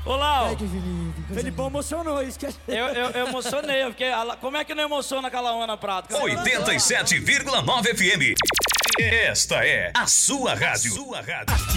Lau. Ai, que Felipe. Felipão emocionou, esquece. Eu emocionei, porque como é que não emociona aquela Ana Prata? 87,9 FM. Esta é a sua rádio.